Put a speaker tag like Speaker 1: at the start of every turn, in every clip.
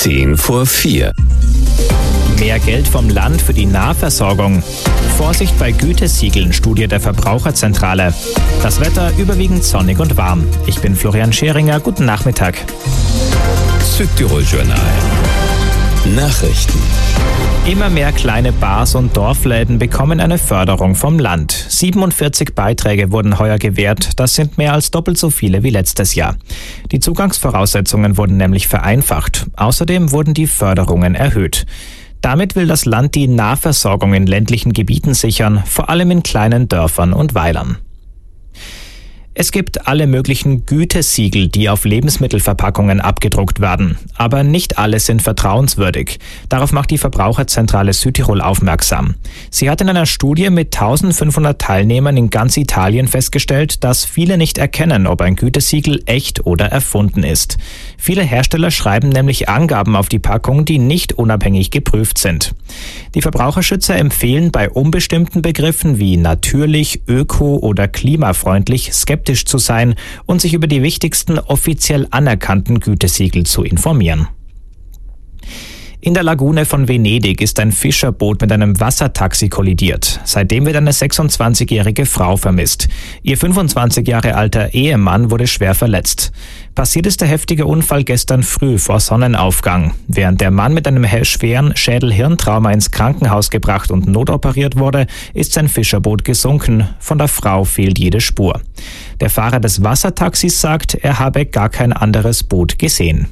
Speaker 1: 4:10.
Speaker 2: Mehr Geld vom Land für die Nahversorgung. Vorsicht bei Gütesiegeln, Studie der Verbraucherzentrale. Das Wetter überwiegend sonnig und warm. Ich bin Florian Scheringer, guten Nachmittag.
Speaker 1: Südtirol-Journal. Nachrichten.
Speaker 2: Immer mehr kleine Bars und Dorfläden bekommen eine Förderung vom Land. 47 Beiträge wurden heuer gewährt. Das sind mehr als doppelt so viele wie letztes Jahr. Die Zugangsvoraussetzungen wurden nämlich vereinfacht. Außerdem wurden die Förderungen erhöht. Damit will das Land die Nahversorgung in ländlichen Gebieten sichern, vor allem in kleinen Dörfern und Weilern. Es gibt alle möglichen Gütesiegel, die auf Lebensmittelverpackungen abgedruckt werden. Aber nicht alle sind vertrauenswürdig. Darauf macht die Verbraucherzentrale Südtirol aufmerksam. Sie hat in einer Studie mit 1500 Teilnehmern in ganz Italien festgestellt, dass viele nicht erkennen, ob ein Gütesiegel echt oder erfunden ist. Viele Hersteller schreiben nämlich Angaben auf die Packung, die nicht unabhängig geprüft sind. Die Verbraucherschützer empfehlen bei unbestimmten Begriffen wie natürlich, öko oder klimafreundlich skeptisch zu sein und sich über die wichtigsten offiziell anerkannten Gütesiegel zu informieren. In der Lagune von Venedig ist ein Fischerboot mit einem Wassertaxi kollidiert. Seitdem wird eine 26-jährige Frau vermisst. Ihr 25 Jahre alter Ehemann wurde schwer verletzt. Passiert ist der heftige Unfall gestern früh vor Sonnenaufgang. Während der Mann mit einem schweren Schädel-Hirntrauma ins Krankenhaus gebracht und notoperiert wurde, ist sein Fischerboot gesunken. Von der Frau fehlt jede Spur. Der Fahrer des Wassertaxis sagt, er habe gar kein anderes Boot gesehen.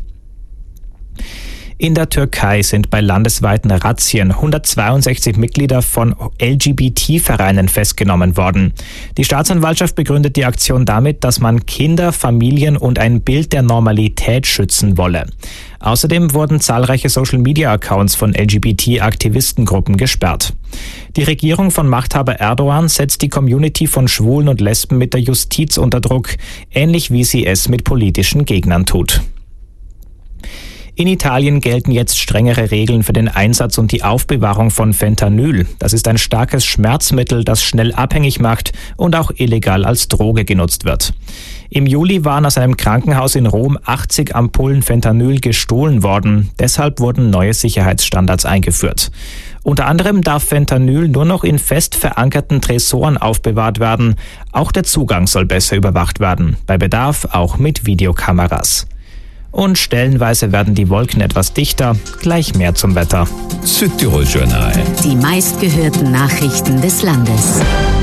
Speaker 2: In der Türkei sind bei landesweiten Razzien 162 Mitglieder von LGBT-Vereinen festgenommen worden. Die Staatsanwaltschaft begründet die Aktion damit, dass man Kinder, Familien und ein Bild der Normalität schützen wolle. Außerdem wurden zahlreiche Social-Media-Accounts von LGBT-Aktivistengruppen gesperrt. Die Regierung von Machthaber Erdogan setzt die Community von Schwulen und Lesben mit der Justiz unter Druck, ähnlich wie sie es mit politischen Gegnern tut. In Italien gelten jetzt strengere Regeln für den Einsatz und die Aufbewahrung von Fentanyl. Das ist ein starkes Schmerzmittel, das schnell abhängig macht und auch illegal als Droge genutzt wird. Im Juli waren aus einem Krankenhaus in Rom 80 Ampullen Fentanyl gestohlen worden. Deshalb wurden neue Sicherheitsstandards eingeführt. Unter anderem darf Fentanyl nur noch in fest verankerten Tresoren aufbewahrt werden. Auch der Zugang soll besser überwacht werden. Bei Bedarf auch mit Videokameras. Und stellenweise werden die Wolken etwas dichter. Gleich mehr zum Wetter.
Speaker 1: Südtirol-Journal.
Speaker 3: Die meistgehörten Nachrichten des Landes.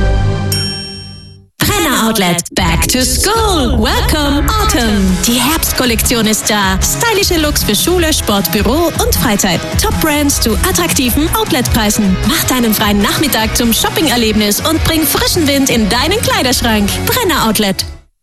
Speaker 4: Brenner Outlet. Back to school. Welcome Autumn. Die Herbstkollektion ist da. Stylische Looks für Schule, Sport, Büro und Freizeit. Top-Brands zu attraktiven Outletpreisen. Mach deinen freien Nachmittag zum Shopping-Erlebnis und bring frischen Wind in deinen Kleiderschrank. Brenner Outlet.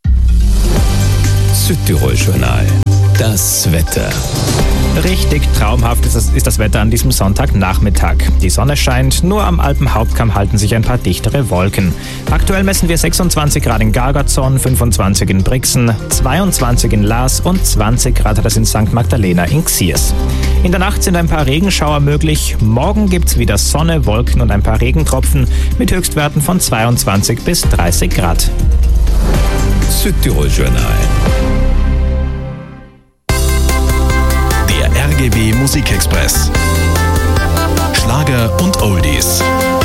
Speaker 1: Südtirol-Journal. Das Wetter.
Speaker 2: Richtig traumhaft ist das Wetter an diesem Sonntagnachmittag. Die Sonne scheint, nur am Alpenhauptkamm halten sich ein paar dichtere Wolken. Aktuell messen wir 26 Grad in Gargazon, 25 in Brixen, 22 in Laas und 20 Grad hat es in St. Magdalena in Xiers. In der Nacht sind ein paar Regenschauer möglich. Morgen gibt's wieder Sonne, Wolken und ein paar Regentropfen mit Höchstwerten von 22 bis 30 Grad.
Speaker 1: Südtirol-Journal. RGB Musikexpress. Schlager und Oldies.